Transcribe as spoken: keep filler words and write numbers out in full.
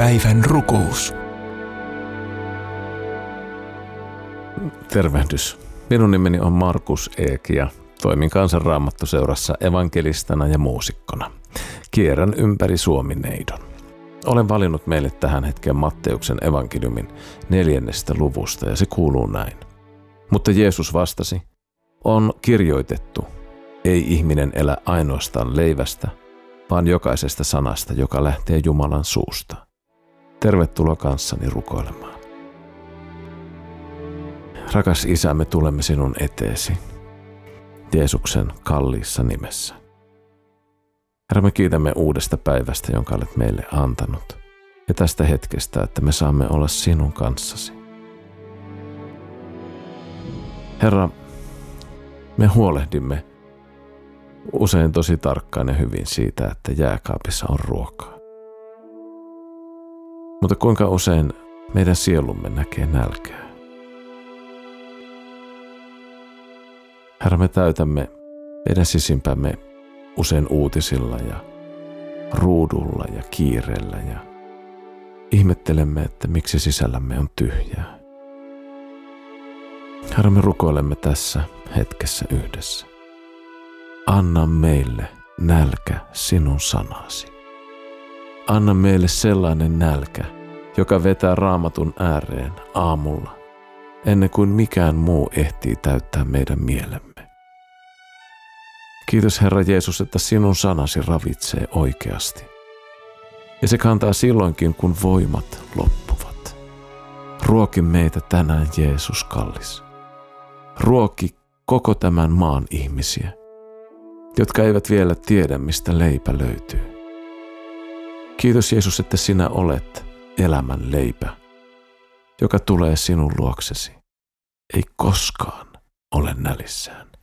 Päivän rukous. Tervehdys. Minun nimeni on Markus Eek ja toimin Kansanraamattuseurassa evankelistana ja muusikkona. Kierrän ympäri Suomi-neidon. Olen valinnut meille tähän hetkeen Matteuksen evankeliumin neljännestä luvusta ja se kuuluu näin. Mutta Jeesus vastasi, on kirjoitettu, ei ihminen elä ainoastaan leivästä, vaan jokaisesta sanasta, joka lähtee Jumalan suusta. Tervetuloa kanssani rukoilemaan. Rakas Isä, me tulemme sinun eteesi, Jeesuksen kalliissa nimessä. Herra, me kiitämme uudesta päivästä, jonka olet meille antanut, ja tästä hetkestä, että me saamme olla sinun kanssasi. Herra, me huolehdimme usein tosi tarkkaan ja hyvin siitä, että jääkaapissa on ruokaa. Mutta kuinka usein meidän sielumme näkee nälkää? Herra, me täytämme meidän sisimpämme usein uutisilla ja ruudulla ja kiireellä ja ihmettelemme, että miksi sisällämme on tyhjää. Herra, me rukoilemme tässä hetkessä yhdessä. Anna meille nälkä sinun sanasi. Anna meille sellainen nälkä, joka vetää Raamatun ääreen aamulla, ennen kuin mikään muu ehtii täyttää meidän mielemme. Kiitos Herra Jeesus, että sinun sanasi ravitsee oikeasti. Ja se kantaa silloinkin, kun voimat loppuvat. Ruoki meitä tänään, Jeesus kallis. Ruoki koko tämän maan ihmisiä, jotka eivät vielä tiedä, mistä leipä löytyy. Kiitos Jeesus, että sinä olet elämän leipä, joka tulee sinun luoksesi, ei koskaan ole nälissään.